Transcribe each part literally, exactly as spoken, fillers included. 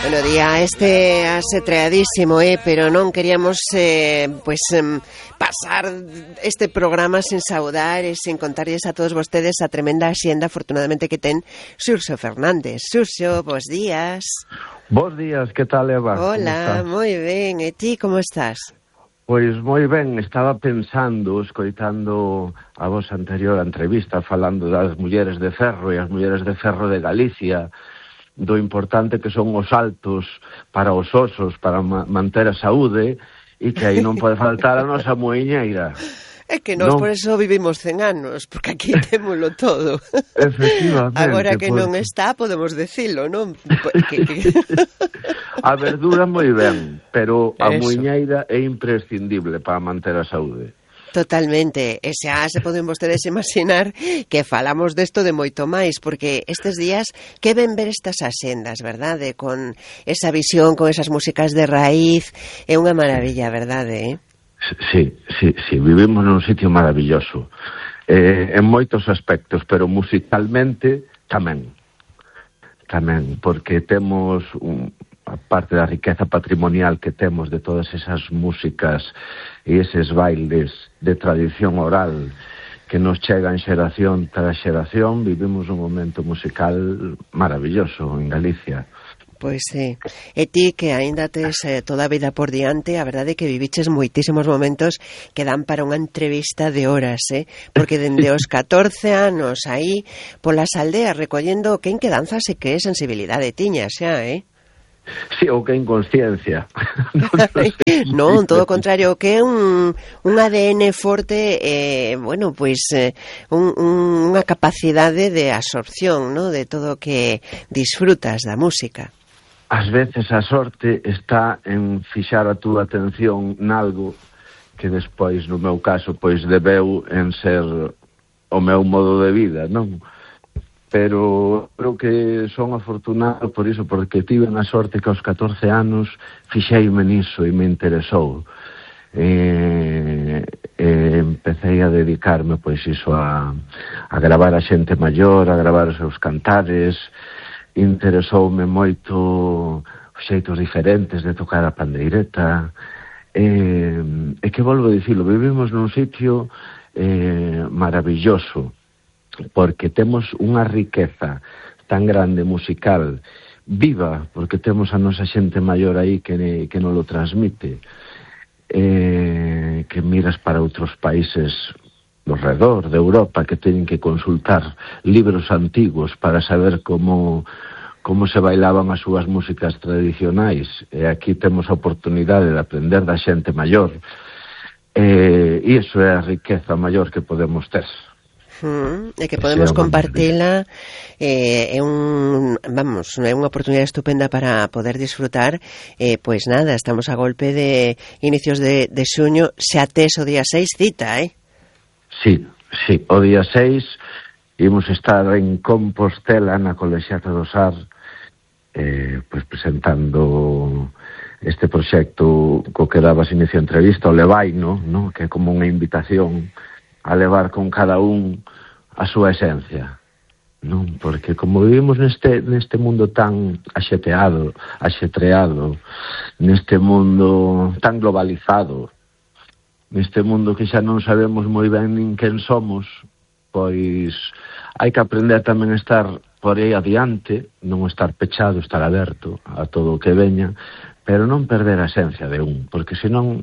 Bueno, día este asetreadísimo, eh, pero non queríamos eh, pues eh, pasar este programa sen saudar e sen contarles a todos vostedes a tremenda axenda, afortunadamente, que ten Xurxo Fernández. Xurxo, bos días. Bos días, que tal, Eva? Hola, moi ben, e ti como estás? Pois moi ben, estaba pensando, escoitando a vosa anterior entrevista, falando das mulleres de ferro e as mulleres de ferro de Galicia, do importante que son os saltos para os osos, para ma manter a saúde, e que aí non pode faltar a nosa muiñeira. É que nós non? Por eso vivimos cen anos, porque aquí témolo todo. Efectivamente. Agora que pues... non está, podemos decilo, non? Que, que... A verdura moi ben, pero a eso. muiñeira é imprescindible para manter a saúde. Totalmente, e xa se poden vostedes imaginar que falamos desto de moito máis, porque estes días que ven ver estas axendas, verdade? Con esa visión, con esas músicas de raíz, é unha maravilla, verdade, eh? Sí, sí, sí, vivimos nun sitio maravilloso, eh, en moitos aspectos, pero musicalmente tamén, tamén, porque temos un... a parte da riqueza patrimonial que temos de todas esas músicas e eses bailes de tradición oral que nos chegan xeración tras xeración, vivimos un momento musical maravilloso en Galicia. Pois sí, e ti que aínda tes eh, toda a vida por diante, a verdade é que viviches moitísimos momentos que dan para unha entrevista de horas, eh? Porque dende os catorce anos aí polas aldeas recollendo quen que danzas e que sensibilidade tiña xa, eh? Sí, ou que inconsciencia. Non, todo o contrario, que é un, un A D N forte, eh, bueno, pois eh, un, un, unha capacidade de absorción, ¿no? De todo o que disfrutas da música. Ás veces a sorte está en fixar a túa atención nalgo que despois, no meu caso, pois debeu en ser o meu modo de vida, non? Pero creo que son afortunado por iso, porque tive a sorte que aos catorce anos fixeime niso e me interesou. E, e empecé a dedicarme, pois iso, a, a gravar a xente maior, a gravar os seus cantares. Interesoume moito os xeitos diferentes de tocar a pandeireta. E, e que volvo a dicilo, vivimos nun sitio eh, maravilloso, porque temos unha riqueza tan grande musical viva, porque temos a nosa xente maior aí que, que non lo transmite, eh, que miras para outros países do redor de Europa que teñen que consultar libros antigos para saber como como se bailaban as súas músicas tradicionais, e aquí temos a oportunidade de aprender da xente maior, e iso é a riqueza maior que podemos ter. Mm, e que podemos compartila, eh, é un, vamos, é unha oportunidade estupenda para poder disfrutar. Eh, pois nada, estamos a golpe de inicios de, de xuño, xa tes o día seis cita, eh? Sí, sí, o día seis imos estar en Compostela, na Colexiata do Sar, eh, pois presentando este proxecto co que dabas inicio a entrevista, o Levaino, no? Que é como unha invitación a levar con cada un a súa esencia, non? Porque como vivimos neste neste mundo tan axeteado, axetreado, neste mundo tan globalizado, neste mundo que xa non sabemos moi ben nin quen somos, pois hai que aprender tamén a estar por aí adiante, non estar pechado, estar aberto a todo o que veña, pero non perder a esencia de un, porque senón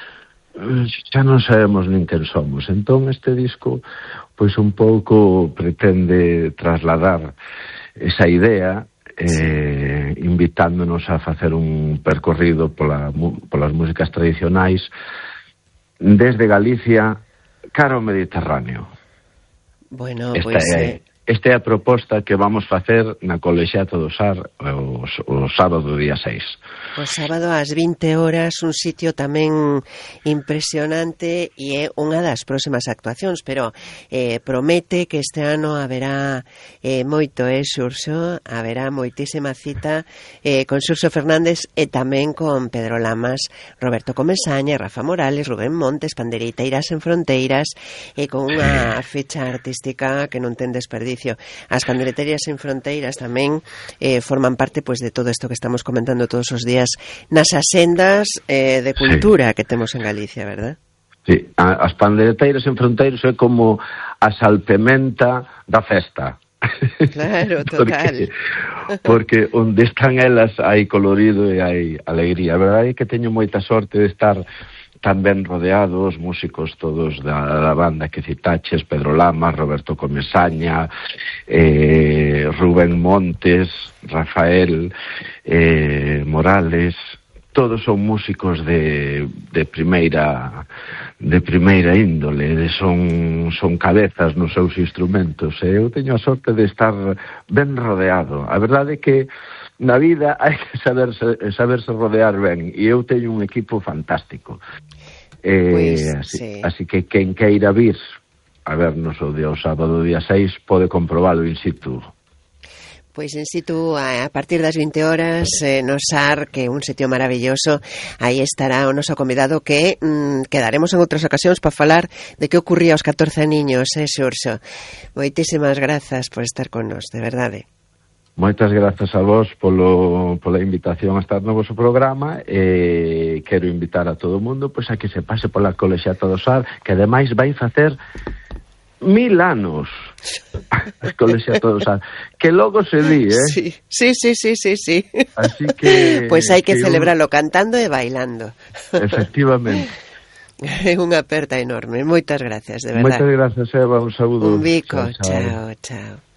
xa non sabemos nin quen somos. Entón este disco pois un pouco pretende trasladar esa idea, eh, invitándonos a facer un percorrido pola, polas músicas tradicionais desde Galicia cara ao Mediterráneo. Bueno, esta pois... é, Eh... esta é a proposta que vamos facer na Colexiata do Sar o, o sábado día seis. O sábado ás vinte horas, un sitio tamén impresionante e é unha das próximas actuacións, pero eh, promete que este ano haberá eh, moito, eh, Xurxo, haberá moitísima cita eh, con Xurxo Fernández e tamén con Pedro Lamas, Roberto Comesaña, Rafa Morales, Rubén Montes, Pandereiteiras en Fronteiras, e con unha fecha artística que non ten desperdicio. servicio. As Pandeiretarias Sen Fronteiras tamén eh, forman parte pois de todo isto que estamos comentando todos os días nas asendas eh, de cultura sí. que temos en Galicia, verdad? Sí, as Pandeireteiras Sen Fronteiras é como a salpementa da festa. Claro, total. porque, porque onde están elas hai colorido e hai alegría. A verdade é que teño moita sorte de estar tan ben rodeados, músicos todos da, da banda que citaches, Pedro Lama, Roberto Comesaña, eh, Rubén Montes, Rafael eh, Morales, todos son músicos de, de primeira de primeira índole, de son, son cabezas nos seus instrumentos, e eu teño a sorte de estar ben rodeado. A verdade é que na vida hai que saberse, saberse rodear ben, e eu teño un equipo fantástico. Eh, pues, así, sí. así que quen queira vir a vernos o día o sábado día seis pode comprobalo in situ. Pois in situ, a partir das vinte horas, eh, no S A R, que é un sitio maravilloso, aí estará o noso convidado que mm, quedaremos en outras ocasións para falar de que ocurría aos catorce niños, eh, Xurxo. Moitísimas grazas por estar con nos, de verdade. Moitas grazas a vos polo, pola invitación a estar no vosso programa, e quero invitar a todo o mundo pois a que se pase pola colexiata do S A R, que ademais vai facer mil anos a colexiata do S A R, que logo se di, eh? Sí, sí, sí, sí, sí, sí. Así que... Pois hai que, que celebralo un... cantando e bailando. Efectivamente. É unha aperta enorme. Moitas gracias, de verdade. Moitas gracias, Eva, un saúdo. Un bico, chao, chao. chao.